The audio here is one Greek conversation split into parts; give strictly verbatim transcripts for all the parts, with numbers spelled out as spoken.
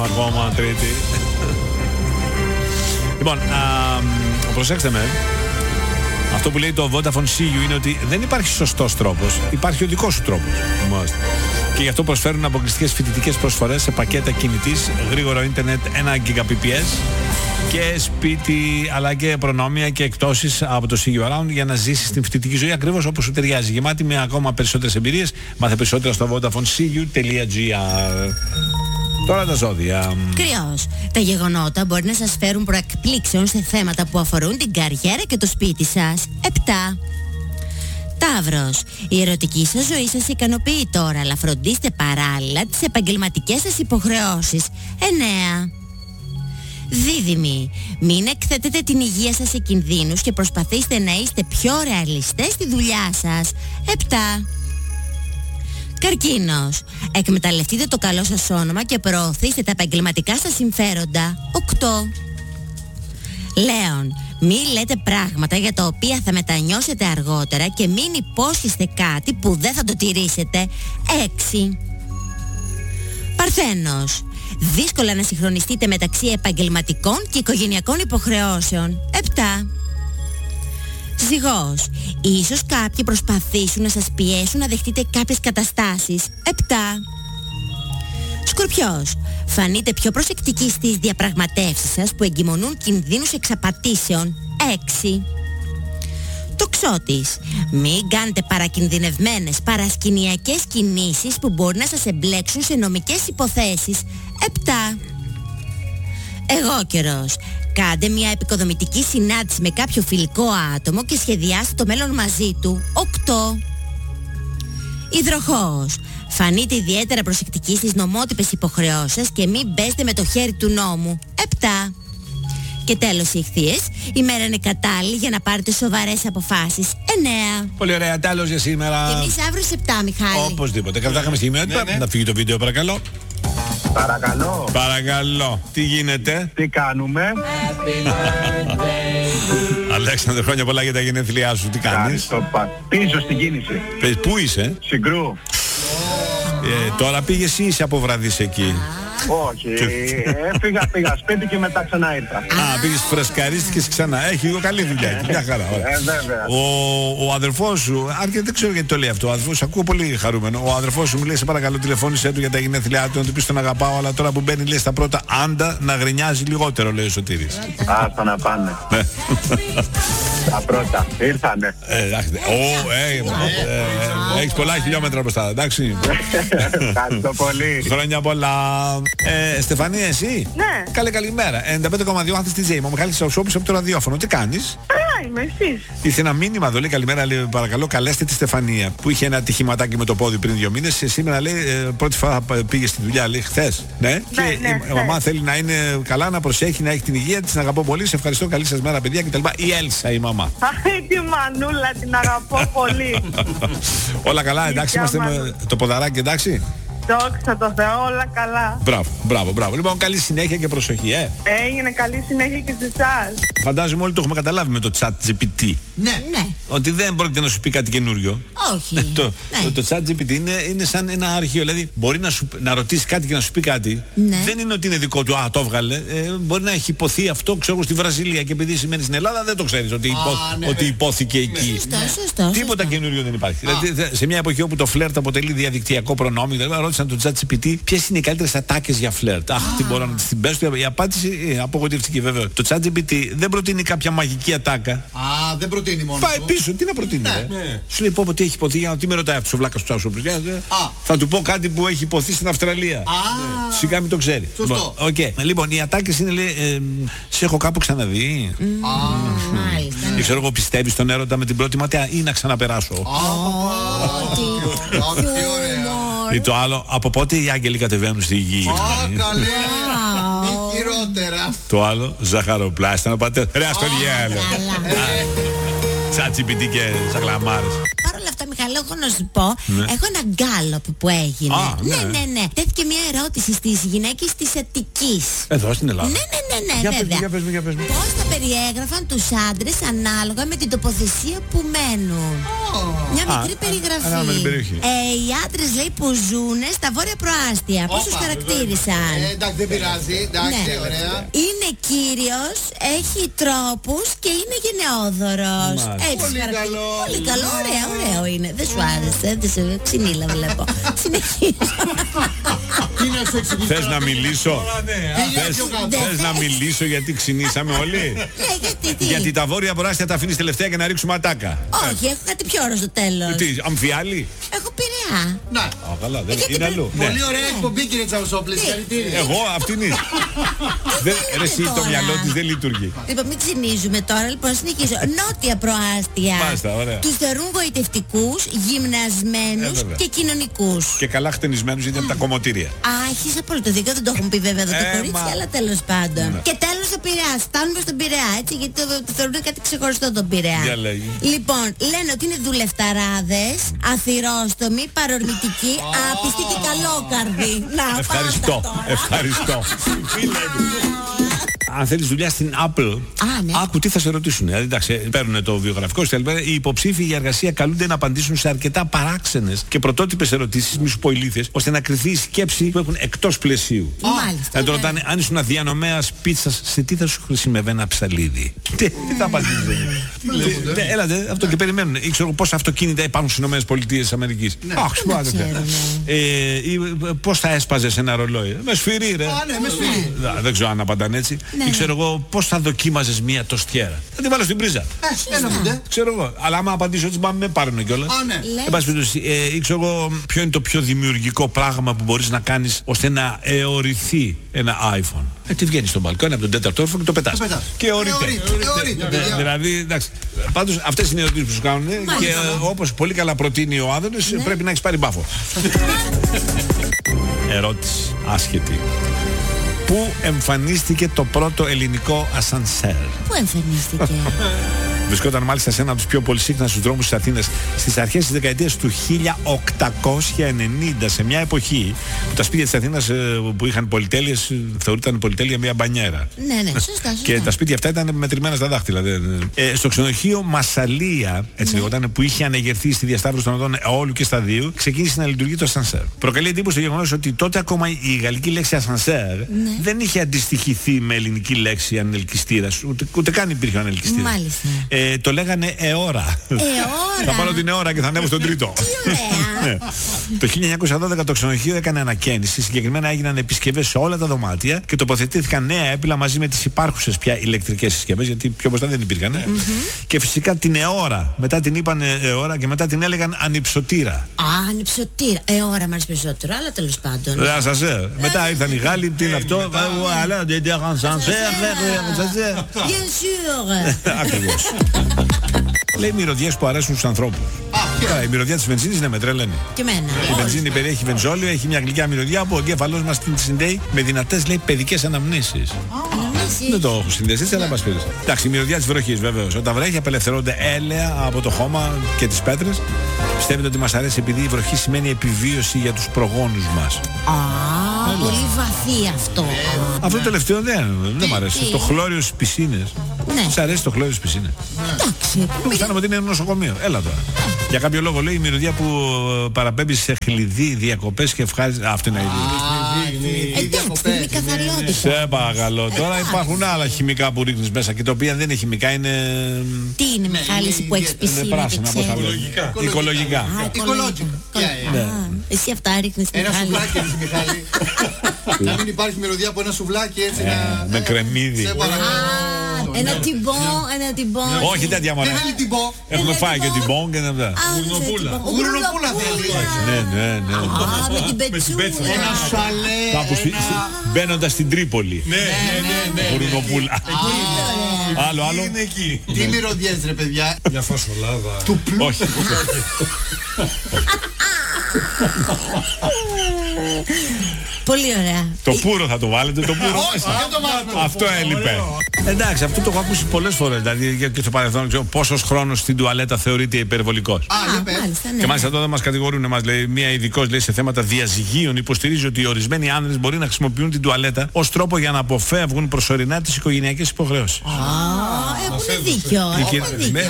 Ακόμα Τρίτη. Λοιπόν, α, προσέξτε με. Αυτό που λέει το Vodafone σι γιου είναι ότι δεν υπάρχει σωστός τρόπος. Υπάρχει ο δικός σου τρόπος. Μάλιστα. Και γι' αυτό προσφέρουν αποκλειστικές φοιτητικές προσφορές σε πακέτα κινητής, γρήγορο ίντερνετ ένα γιγαμπιτ και σπίτι, αλλά και προνόμια και εκτόσεις από το σι γιου Around για να ζήσεις την φοιτητική ζωή ακριβώς όπως σου ταιριάζει. Γεμάτη με ακόμα περισσότερες εμπειρίες. Μάθε περισσότερα στο vodafone c u τελεία g r. Τώρα τα ζώδια. Κρυός. Τα γεγονότα μπορεί να σας φέρουν προεκπλήξεων σε θέματα που αφορούν την καριέρα και το σπίτι σας. επτά. Ταύρος. Η ερωτική σας ζωή σας ικανοποιεί τώρα, αλλά φροντίστε παράλληλα τις επαγγελματικές σας υποχρεώσεις. εννέα. Δίδυμοι. Μην εκθέτετε την υγεία σας σε κινδύνους και προσπαθήστε να είστε πιο ρεαλιστές στη δουλειά σας. επτά. Καρκίνος. Εκμεταλλευτείτε το καλό σας όνομα και προωθήστε τα επαγγελματικά σας συμφέροντα. οκτώ. Λέων. Μην λέτε πράγματα για τα οποία θα μετανιώσετε αργότερα και μην υπόσχεστε κάτι που δεν θα το τηρήσετε. έξι. Παρθένος. Δύσκολα να συγχρονιστείτε μεταξύ επαγγελματικών και οικογενειακών υποχρεώσεων. επτά. Ζυγός. Ίσως κάποιοι προσπαθήσουν να σας πιέσουν να δεχτείτε κάποιες καταστάσεις. επτά. Σκορπιός. Φανείτε πιο προσεκτικοί στις διαπραγματεύσεις σας που εγκυμονούν κινδύνους εξαπατήσεων. έξι. Τοξότης. Μην κάνετε παρακινδυνευμένες παρασκηνιακές κινήσεις που μπορεί να σας εμπλέξουν σε νομικές υποθέσεις. επτά. Εγώκερος. Κάντε μια επικοδομητική συνάντηση με κάποιο φιλικό άτομο και σχεδιάστε το μέλλον μαζί του. οκτώ. Υδροχόος. Φανείτε ιδιαίτερα προσεκτικοί στις νομότυπες υποχρεώσεις σας και μην μπέστε με το χέρι του νόμου. επτά. Και τέλος οι Ιχθύες, η μέρα είναι κατάλληλη για να πάρετε σοβαρές αποφάσεις. εννέα. Πολύ ωραία, τέλος για σήμερα. Και εμείς αύριο σε επτά, Μιχάλη. Οπωσδήποτε. Κρατάγαμε στιγμιότητα. Ναι, ναι. Να φύγει το βίντεο, παρακαλώ. Παρακαλώ. Παρακαλώ. Τι γίνεται? Τι κάνουμε? Αλέξανδρε, χρόνια πολλά για τα γενέθλιά σου. Τι κάνεις? Πίσω στην κίνηση. Πες, πού είσαι? Συγκρού. Ε, τώρα πήγες ή είσαι από βραδύς εκεί? Όχι, έφυγα, πήγα σπίτι και μετά ξανά ήρθα. Α, πήγες φρεσκαρίστηκες ξανά. Έχει λίγο καλή δουλειά εκεί, μια χαρά. Ε, βέβαια. Ο, ο αδερφός σου, αρκετά δεν ξέρω γιατί το λέει αυτό, ο αδερφός σου, ακούω πολύ χαρούμενο. Ο αδερφός σου μου λέει, σε παρακαλώ, τηλεφώνησέ του για τα γενέθλιά του, να του πεις τον αγαπάω, αλλά τώρα που μπαίνει λέει στα πρώτα άντα να γρινιάζει λιγότερο, λέει ο Σωτήρης. Άστα να πάνε. Τα πρώτα, ήρθανε. Έχεις πολλά χιλιόμετρα μπροστά, εντάξει. Ευχαριστώ πολύ. Χρόνια πολλά. Ε, Στεφανία, εσύ? Ναι. Καλή καλημέρα. ενενήντα πέντε κόμμα δύο Άθης τι τζέι. Μου Μιχάλης Σαουσόπης από το ραδιόφωνο. Τι κάνεις? Καλά είμαι, εσείς? Ήρθε ένα μήνυμα εδώ, λέει καλημέρα, λέει παρακαλώ καλέστε τη Στεφανία που είχε ένα ατυχηματάκι με το πόδι πριν δύο μήνες. Σήμερα λέει ε, πρώτη φορά πήγε στη δουλειά, λέει χθες. Ναι, ναι, και ναι, η, η μαμά θέλει να είναι καλά, να προσέχει, να έχει την υγεία της, να αγαπώ πολύ. Σε ευχαριστώ, καλή σας μέρα, παιδιά κτλ. Η Έλσα, η μαμά. Αχ, τη μανούλα, την αγαπώ πολύ. Όλα καλά, εντάξει, είμαστε με το ποδαράκι, εντάξει. Δόξα τω Θεώ, όλα καλά. Μπράβο, μπράβο, μπράβο. Λοιπόν, καλή συνέχεια και προσοχή, ε. Έγινε καλή συνέχεια και σε εσάς. Φαντάζομαι όλοι το έχουμε καταλάβει με το chat τζι πι τι. Ναι, ναι. Ότι δεν πρόκειται να σου πει κάτι καινούριο. Όχι. το, ναι. το, το chat τζι πι τι είναι, είναι σαν ένα αρχείο. Δηλαδή, μπορεί να, σου, να ρωτήσει κάτι και να σου πει κάτι. Ναι. Δεν είναι ότι είναι δικό του, α, το έβγαλε. Ε, μπορεί να έχει υποθεί αυτό, ξέρω, στη Βραζιλία και επειδή σημαίνει στην Ελλάδα, δεν το ξέρεις ότι, υπό, α, ναι, ότι υπόθηκε ναι. εκεί. Σωστό, σωστό. Τίποτα καινούριο δεν υπάρχει. Δηλαδή, σε μια εποχή όπου το φλερτ αποτελεί διαδικτυακό προνόμιο, δηλαδή, ρώτησαν το chat τζι πι τι ποιες είναι οι καλύτερες ατάκες για φλερτ. Αχ, τι μπορώ να τις την πέσω. Η απάντηση είναι απογοητευτική βέβαια. Το chat τζι πι τι δεν προτείνει κάποια μαγική ατάκα. Α, δεν προτείνει μόνο. Πάει πίσω, τι να προτείνει. Ναι, ναι. Σου λέει πω, πω τι έχει υποθεί, για να τι με ρωτάει αυτός ο βλάκας του Τσάουσοπλου. Θα του πω κάτι που έχει υποθεί στην Αυστραλία. Α, ναι. Σιγά μην το ξέρει. Σωστό. Λοιπόν, okay. Λοιπόν, οι ατάκες είναι λέει, ε, σε έχω κάπου ξαναδεί. Mm. Mm. Μάλιστα. Και ξέρω εγώ πιστεύεις στον έρωτα με την πρώτη ματιά ή να ξαναπεράσω. Ή το άλλο, από πότε οι άγγελοι κατεβαίνουν στη γη. Α, καλά. Χειρότερα. Το άλλο, ζαχαροπλάστα να πάτε. Ρε, ας το διάλο. Τσάτσι πιτί και ζαχλαμάρες. Παρ' όλα αυτά, Μιχάλη, έχω να σου πω, ναι. έχω ένα γκάλωπ που έγινε. Α, ναι. ναι, ναι, ναι. Τέθηκε μια ερώτηση στις γυναίκες της Αττικής. Εδώ στην Ελλάδα. Ναι, ναι, ναι, ναι, Για πες μου, βέβαια. για πες μου, για πες μου. Πώς θα περιέγραφαν τους άντρες ανάλογα με την τοποθεσία που μένουν. Μια μικρή Α, περιγραφή. ανάλογα με την περιοχή. Ε, οι άντρες λέει που ζουν στα βόρεια προάστια. Πώς τους Όπα, χαρακτήρισαν? Ε, εντάξει, δεν πειράζει. Εντάξει, Ναι. ωραία. Είναι κύριος, έχει τρόπους και είναι γενναιόδωρος. Μάλιστα. Έτσι Πολύ χαρακτηρι- καλό. Πολύ καλό, ωραίο, ωραίο είναι. Δεν σου άρεσε, δεν σε ξυνήλα βλέπω. Συνεχίζω. Τι να σου εξηγήσω. Θες να μιλήσω? Πήγαινε Θες, πιο κάτω. θες να μιλήσω γιατί ξυνήσαμε όλοι? Ναι, γιατί τι? Γιατί τα βόρεια προάστια τα αφήνεις τελευταία και να ρίξουμε ατάκα. Όχι, έχω κάτι πιο ωραίο στο τέλος. Τι, αμφιάλη? Έχω Πειραιά. Να. Α, καλά, δεν Γιατί είναι πρέπει- αλλού. Ναι. Πολύ ωραία εκπομπή, κύριε Τσαουσόπλη. Συγχαρητήρια. Εγώ αυτήν είναι. Δεν- Ρε εσύ το τώρα? μυαλό της δεν λειτουργεί. Λοιπόν, μην ξυνίζουμε τώρα, λοιπόν, συνεχίζω. Νότια προάστια. Μάλιστα, ωραία. Τους θεωρούν γοητευτικούς, γυμνασμένους Ε, βέβαια. και κοινωνικούς. Και καλά χτενισμένους γιατί είναι από τα κομμωτήρια. Α, έχεις απόλυτο δίκιο, δεν το έχουν πει βέβαια εδώ το Ε, κορίτσι, μα- αλλά τέλος πάντων. Ναι. Και τέλος ο Πειραιάς, φτάνουμε στον Πειραιά, έτσι, γιατί το, το θεωρούν κάτι ξεχωριστό τον Πειραιά. Για λέγει. Λοιπόν, λένε ότι είναι δουλευταράδες, αθυρόστομοι, παρορμητικοί, άπιστοι και καλόκαρδοι. Να, Ευχαριστώ, πάτα τώρα. ευχαριστώ. Αν θέλεις δουλειά στην Apple, Α, ναι. άκου τι θα σε ρωτήσουν. Δηλαδή, εντάξει, παίρνουν το βιογραφικό σου, οι υποψήφοι για εργασία καλούνται να απαντήσουν σε αρκετά παράξενες και πρωτότυπες ερωτήσεις, μη σου πω ηλίθιες, ώστε να κρυθεί η σκέψη που έχουν εκτός πλαισίου. Μάλιστα. Να το ναι. ρωτάνε, αν ήσουν διανομέας πίτσας, σε τι θα σου χρησιμεύει ένα ψαλίδι? Τι τι θα απαντήσεις? λέγονται. Ναι, έλατε, αυτό και περιμένουν. Ήξερα πόσα αυτοκίνητα υπάρχουν στις ΗΠΑ. Αχ, σου πω, άντε. ξέρουμε. Ε, ή, πώς θα έσπαζες ένα ρολόι? Με σφυρί, ρε. Α, ναι, με σφυρί. Δα- Δεν ξέρω αν απαντάνε έτσι. Ναι, Ή ξέρω εγώ πώς θα δοκίμαζες μία τοστιέρα? Θα τη βάλω στην πρίζα. Ε, εννοούνται. Ξέρω εγώ. Αλλά άμα απαντήσω έτσι, πάμε με πάρουν κιόλας. Α, ναι. Λες. Εν πάση περιπτώσει, ε, ή ξέρω εγώ ποιο είναι το πιο δημιουργικό πράγμα που μπορείς να κάνεις ώστε να αιωρηθεί ένα iPhone? Ε, τι βγαίνει στον μπαλκόνι από τον τέταρτο όροφο και το πετάς. Το πετάς. Και αιωρείται. Αιωρείται, αιωρείται, παιδιά. Δηλαδή, εντάξει. Πάντως αυτές είναι οι ερωτήσεις που σου κάνουν και ε, όπως πολύ καλά προτείνει ο Άδωνης, πρέπει να έχεις πάρει μπάφο. Ερώτηση άσχετη. Πού εμφανίστηκε το πρώτο ελληνικό ασανσέρ? Πού εμφανίστηκε? Βρισκόταν μάλιστα σε ένα από τους πιο πολυσύχναστους στους δρόμους της Αθήνας στις αρχές της δεκαετίας του χίλια οκτακόσια ενενήντα, σε μια εποχή που τα σπίτια της Αθήνας ε, που είχαν πολυτέλειες ε, θεωρούνταν πολυτέλεια μια μπανιέρα. Ναι, ναι, σωστά, σωστά. Και τα σπίτια αυτά ήταν μετρημένα στα δάχτυλα. δεν- Ε, στο ξενοδοχείο Μασσαλία, έτσι λεγόταν, που είχε ανεγερθεί στη διασταύρωση των οδών Αόλου και Σταδίου, ξεκίνησε να λειτουργεί το ασανσέρ. Προκαλεί εντύπωση το γεγονός ότι τότε ακόμα η γαλλική λέξη ασανσέρ δεν είχε αντιστοιχηθεί με ελληνική λέξη ανελκυστήρας, ούτε, ούτε καν υπήρχε ο ανελκυστήρας. Μάλιστα. Ε, το λέγανε αιώρα. Αιώρα. Θα πάρω την αιώρα και θα ανέβω στον τρίτο. Τι ωραία. Ναι. Το χίλια εννιακόσια δώδεκα το ξενοδοχείο έκανε ανακαίνιση. Συγκεκριμένα έγιναν επισκευές σε όλα τα δωμάτια και τοποθετήθηκαν νέα έπιλλα μαζί με τις υπάρχουσες πια ηλεκτρικές συσκευές, γιατί πιο μπροστά δεν υπήρχαν. ε. Και φυσικά την αιώρα. Μετά την είπαν αιώρα και μετά την έλεγαν ανυψωτήρα. Α, ανυψωτήρα. Ε, ώρα μου αρέσει περισσότερο, αλλά τέλος πάντων. Ρε ασανσέρ. Μετά ήρθαν οι Γάλλοι, τι είναι αυτό? Αλλά δεν ήταν ασανσέρ, ασανσέρ. Bien sûr. Ακριβώς. Λέει μυρωδιές που αρέσουν στους ανθρώπους. Τώρα, η μυρωδιά της βενζίνης είναι με τρελαίνει. Και εμένα. Η βενζίνη περιέχει βενζόλιο, έχει μια γλυκιά μυρωδιά που ο εγκέφαλός μας την συνδέει με δυνατές, λέει, παιδικές αναμνήσεις. Δεν το έχω συνδέσει έτσι, αλλά μας πήρε. Εντάξει, η μυρωδιά της βροχής βεβαίως. Όταν βρέχει, απελευθερώνονται έλαια από το χώμα και τις πέτρες. Πιστεύετε ότι μας αρέσει επειδή η βροχή σημαίνει επιβίωση για τους προγόνους μας? Α, πολύ βαθύ αυτό. Αυτό το τελευταίο δεν, δεν μου αρέσει. τι? Το χλώριο στις πισίνες. Ναι. Σ' αρέσει το χλώριο στις πισίνες? Εντάξει. Εγώ αισθάνομαι ότι είναι ένα νοσοκομείο. Έλα τώρα. Για κάποιο λόγο λέει η μυρωδιά που ε, παραπέμπει σε χλειδί, διακοπές και ευχάριστη. Αυτό είναι η Εντάξει, είναι καθαριότητα. Σε παρακαλώ. Τώρα υπάρχουν άλλα χημικά που ρίχνεις μέσα και τα οποία δεν είναι χημικά, είναι, Τι είναι, Μιχάλη, εσύ που έχεις είναι πισίνα και πράσινα. Πώς θα ξέρεις? λέω. Οικολογικά. Α, Οικολόγικα. οικολογικά. Ναι. Α, εσύ αυτά ρίχνεις, Ένα Μιχάλη. σουβλάκι, έτσι, Μιχάλη. Να μην υπάρχει μυρωδιά από ένα σουβλάκι έτσι να. Με κρεμμύδι. Σε παρακαλώ. Α, ένα τυμπό, ένα τυμπό. Όχι τέτοια μωρέ. Δεν θέλει την πω. Έχουμε φάει και την μπον και αυτά. Α, γουρνοπούλα. Γουρνοπούλα θέλει. Ναι, ναι, ναι. Α, με την πετσούλα. Ένα σαλέ. Κάπου στη- μπαίνοντας στην Τρίπολη. Ναι, ναι, ναι. Γουρνοπούλα. Άλλο, άλλο. Είναι εκεί. Τι μυρωδιές ρε παιδιά. Μια φασολάδα. Του πλού. Όχι. Πολύ ωραία. Το πουρο θα το βάλετε, το πουρο. Όχι, δεν το βάλουμε. Αυτό έλειπε. Εντάξει, αυτό το έχω ακούσει πολλές φορές. Δηλαδή και στο παρελθόν, πόσος χρόνος στην τουαλέτα θεωρείται υπερβολικός. Α, για πες. μάλιστα, ναι. Και μάλιστα τώρα μας κατηγορούν, μας λέει μία ειδικός λέει, σε θέματα διαζυγίων, υποστηρίζει ότι ορισμένοι άνδρες μπορεί να χρησιμοποιούν την τουαλέτα ως τρόπο για να αποφεύγουν προσωρινά τις οικογενειακές υποχρεώσεις. Α, έχουν δίκιο. Έχουν δίκιο.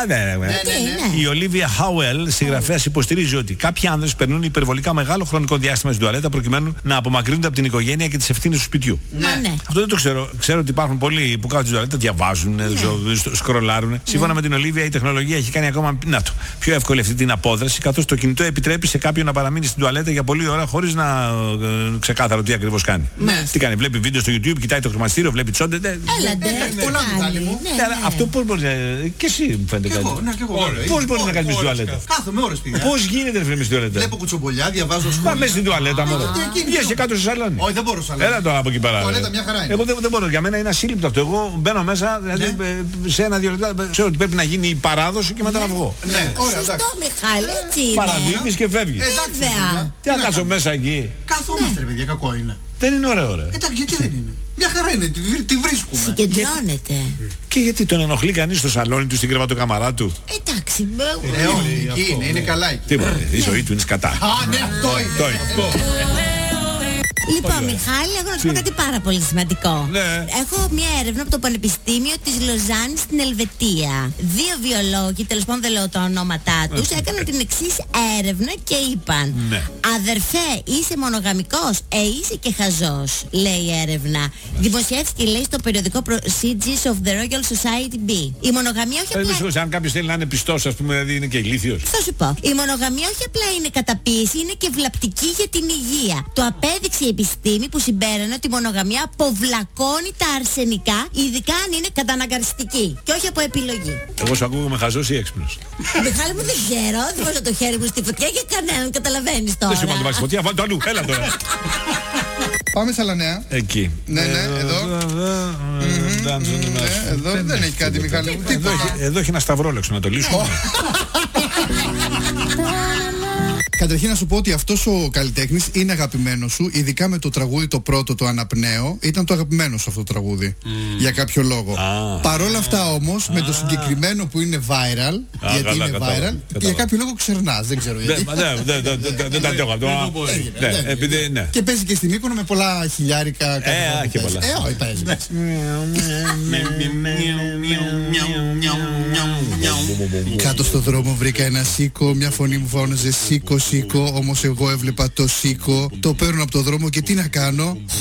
Η Ολίβια Χάουελ, συγγραφέας, υποστηρίζει ότι κάποιοι άνδρες περνούν υπερβολικά μεγάλο χρονικό διάστημα στην τουαλέτα προκειμένου να απομακρύνονται από την οικογένεια και τις ευθύνες του σπιτιού. Ναι. Αυτό δεν το ξέρω. Ξέρω ότι υπάρχουν πολλοί που κάτω στην τουαλέτα, διαβάζουν, σκρολάρουν. Σύμφωνα με την Ολίβια, η τεχνολογία έχει κάνει ακόμα να το, πιο εύκολη αυτή την απόδραση, καθώς το κινητό επιτρέπει σε κάποιον να παραμείνει στην τουαλέτα για πολλή ώρα χωρίς να ε, ξεκάθαρο τι ακριβώς κάνει. Ναι. Τι κάνει, βλέπει βίντεο στο YouTube, κοιτάει το χρηματιστήριο, βλέπει τσόντε. Έλατε. Πολλά Μιχάλη μου. Αυτό πώς μπορεί να. Και εσύ μου φαίνεται κάτι. Πώς μπορεί να κάνει στην τουαλέτα. Κάθομαι ώρες πήγα. Πώς γίνεται να στην τουαλέτα. Βλέπω κουτσομπολιά, διαβάζω σχόλια. Πάμε στην τουαλέτα μόνο. Βγες και κάτω στο σαλόνι. Όχι, δεν μπορώ σαλόνι. Έλα τώρα από εκεί πέρα. Τουαλέτα μια χαρά είναι. Εγώ δεν, δεν μπορώ. Για μένα είναι ασύλληπτο αυτό. Εγώ μπαίνω μέσα, δηλαδή ε, σε ένα-δύο λεπτά ξέρω ότι πρέπει να γίνει η παράδοση και μετά να βγω. Ναι, ωραία, εντάξει. Σωστό, Μιχάλη, έτσι είναι. Παραδείγεις και φεύγεις. Βέβαια. Τι να κάτσω μέσα εκεί. Καθόμαστε ρε παιδιά, κακό είναι. Δεν είναι ωραίο, ωραία. Εντάξει, γιατί δεν είναι. Μια χαρά είναι, τη, τη βρίσκουμε. Συγκεντρώνεται. Και γιατί τον ενοχλεί κανείς στο σαλόνι του, στην κρεβατοκαμαρά του. Εντάξει, Ε, όχι, εκεί είναι, είναι καλά εκεί. Τίποτα. Η ζωή του είναι σκατά. Α, ναι, αυτό είναι. Αυτό είναι. Λοιπόν, Μιχάλη, έχω να σου πω κάτι πάρα πολύ σημαντικό. Ναι. Έχω μια έρευνα από το Πανεπιστήμιο της Λοζάνης στην Ελβετία. Δύο βιολόγοι, τέλος πάντων δεν λέω τα ονόματά τους, έκαναν την εξής έρευνα και είπαν: Ναι. Αδερφέ, είσαι μονογαμικός, ε, είσαι και χαζός, λέει η έρευνα. Δημοσιεύτηκε, λέει, στο περιοδικό Procedures of the Royal Society B. Η μονογαμία όχι απλά. Δηλαδή, αν κάποιος θέλει να είναι πιστός, ας πούμε, δηλαδή είναι και ηλίθιος. Θα σου πω. Η μονογαμία όχι απλά είναι καταπίεση, είναι και βλαπτική για την υγεία. Το απέδειξε η επιστήμη που συμπέρανε ότι η μονογαμία αποβλακώνει τα αρσενικά, ειδικά αν είναι καταναγκαστική και όχι από επιλογή. Εγώ σου ακούγομαι χαζός ή έξυπνος. Μιχάλη μου, δεν ξέρω, δεν βάζω το χέρι μου στη φωτιά για κανέναν, καταλαβαίνεις τώρα. Δεν σου είπα να το βάζεις φωτιά, βάλ' το αλλού, έλα τώρα. Πάμε σε άλλα νέα. Εκεί. Ναι, ναι, εδώ. Ναι, εδώ δεν έχει κάτι, Μιχάλη μου. Εδώ έχει, εδώ έχει ένα σταυρόλεξο να το λύσουμε. Καταρχήν να σου πω ότι αυτός ο καλλιτέχνης είναι αγαπημένος σου, ειδικά με το τραγούδι το πρώτο, το Αναπνέω, ήταν το αγαπημένο σου αυτό το τραγούδι. Mm. Για κάποιο λόγο. Ah. Παρόλα αυτά όμως, ah. με το συγκεκριμένο που είναι viral, ah, γιατί καλά, είναι viral, κατάλαβα. Για κάποιο λόγο ξερνάς, δεν ξέρω γιατί. Δεν τα αντέχω αυτό. Και παίζει και στην Μύκονο με πολλά χιλιάρικα. Ε, και πολλά. Ε, όχι, παίζει. Κάτω στο δρόμο βρήκα ένα σίκο, μια φωνή μου φώναζε σίκο, σίκο, όμως εγώ έβλεπα το σίκο. Το παίρνω από το δρόμο και τι να κάνω.